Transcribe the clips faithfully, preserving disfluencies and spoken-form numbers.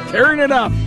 tearing it up.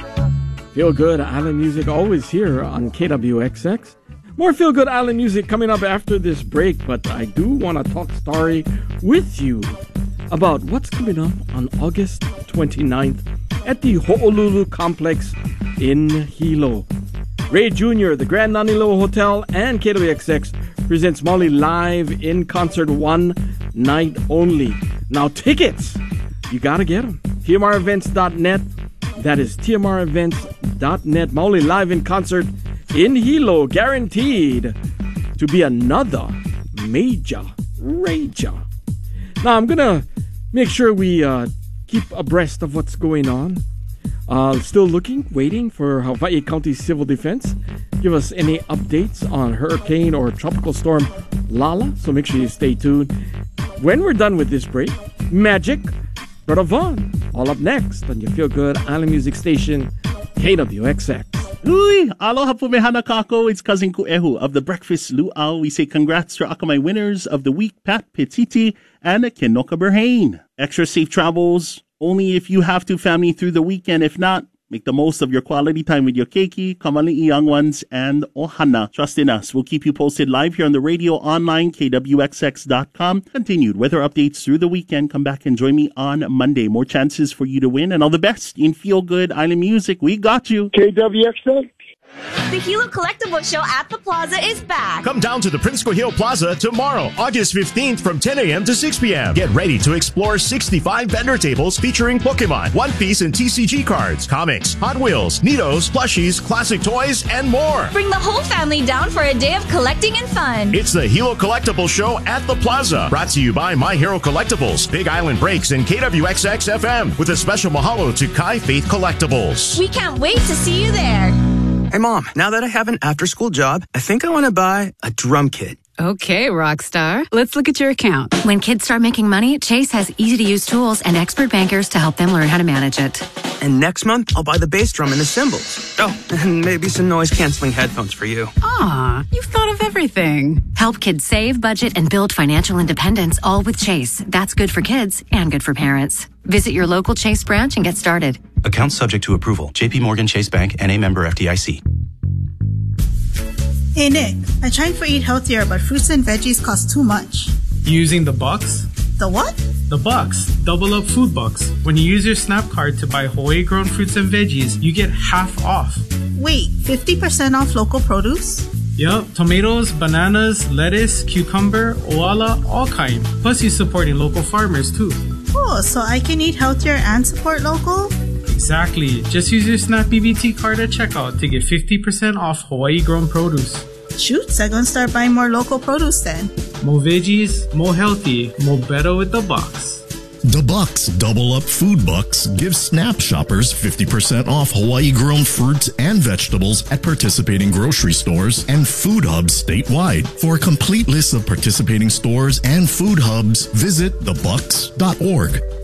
Feel Good Island Music always here on K W X X. More Feel Good Island Music coming up after this break, but I do want to talk story with you about what's coming up on August twenty-ninth at the Ho'olulu Complex in Hilo. Ray Junior, the Grand Nanilo Hotel, and K W X X presents Mauli live in concert, one night only. Now tickets, you gotta get them. T M R events dot net. That is T M R events dot net. Mauli live in concert in Hilo, guaranteed to be another major rager. Now I'm gonna make sure we uh, keep abreast of what's going on. Uh, still looking, waiting for Hawaii County Civil Defense. Give us any updates on hurricane or tropical storm Lala, so make sure you stay tuned. When we're done with this break, Magic, Brother Vaughn, all up next on your Feel Good Island Music Station, K W X X. Ui, aloha pumehana kako. It's Cousin Ku'ehu of the Breakfast Luau. We say congrats to Akamai winners of the week, Pat Pititi and Kenoka Berhane. Extra safe travels only if you have to, family, through the weekend. If not, make the most of your quality time with your keiki, kamali'i young ones, and ohana. Trust in us. We'll keep you posted live here on the radio, online, K W X X dot com. Continued weather updates through the weekend. Come back and join me on Monday. More chances for you to win, and all the best in Feel Good Island Music. We got you. K W X X. The Hilo Collectible Show at the Plaza is back. Come down to the Prince Kuhil Plaza tomorrow, August fifteenth from ten a.m. to six p.m. Get ready to explore sixty-five vendor tables featuring Pokemon, One Piece, and T C G cards, comics, Hot Wheels, Neatos, plushies, classic toys, and more. Bring the whole family down for a day of collecting and fun. It's the Hilo Collectible Show at the Plaza. Brought to you by My Hero Collectibles, Big Island Breaks, and K W X X F M. With a special mahalo to Kai Faith Collectibles. We can't wait to see you there. Hey, Mom, now that I have an after-school job, I think I want to buy a drum kit. Okay, Rockstar. Let's look at your account. When kids start making money, Chase has easy-to-use tools and expert bankers to help them learn how to manage it. And next month, I'll buy the bass drum and the cymbals. Oh, and maybe some noise-canceling headphones for you. Aw, you've thought of everything. Help kids save, budget, and build financial independence, all with Chase. That's good for kids and good for parents. Visit your local Chase branch and get started. Account subject to approval. J P Morgan Chase Bank, N A member F D I C. Hey Nick, I tried for Eat Healthier, but fruits and veggies cost too much. Using the bucks? The what? The bucks. Double up food bucks. When you use your Snap card to buy Hawaii grown fruits and veggies, you get half off. Wait, fifty percent off local produce? Yup, tomatoes, bananas, lettuce, cucumber, oala, all kind. Plus you're supporting local farmers too. Oh, so I can eat healthier and support local? Exactly. Just use your Snap B B T card at checkout to get fifty percent off Hawaii grown produce. Shoots, I'm gonna start buying more local produce then. More veggies, more healthy, more better with the bucks. The Bucks Double Up Food Bucks gives Snap shoppers fifty percent off Hawaii-grown fruits and vegetables at participating grocery stores and food hubs statewide. For a complete list of participating stores and food hubs, visit the bucks dot org.